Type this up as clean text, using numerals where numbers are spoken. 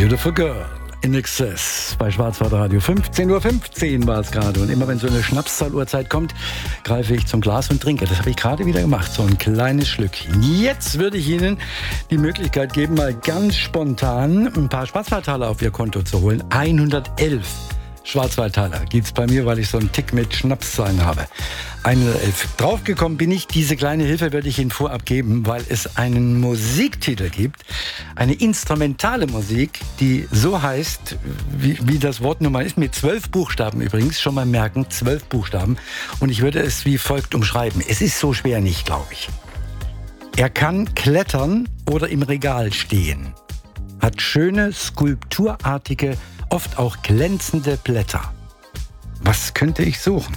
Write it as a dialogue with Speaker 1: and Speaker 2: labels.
Speaker 1: Beautiful Girl in Excess bei Schwarzwaldradio. 15:15 Uhr war es gerade. Und immer wenn so eine Schnapszahluhrzeit kommt, greife ich zum Glas und trinke. Das habe ich gerade wieder gemacht. So ein kleines Schlückchen. Jetzt würde ich Ihnen die Möglichkeit geben, mal ganz spontan ein paar Schwarzwaldtaler auf Ihr Konto zu holen. 111 Schwarzwaldtaler gibt es bei mir, weil ich so einen Tick mit Schnapszahlen habe. 111. Draufgekommen bin ich, diese kleine Hilfe werde ich Ihnen vorab geben, weil es einen Musiktitel gibt, eine instrumentale Musik, die so heißt, wie das Wort nun mal ist, mit 12 Buchstaben übrigens, schon mal merken, 12 Buchstaben. Und ich würde es wie folgt umschreiben. Es ist so schwer nicht, glaube ich. Er kann klettern oder im Regal stehen, hat schöne, skulpturartige, oft auch glänzende Blätter. Was könnte ich suchen?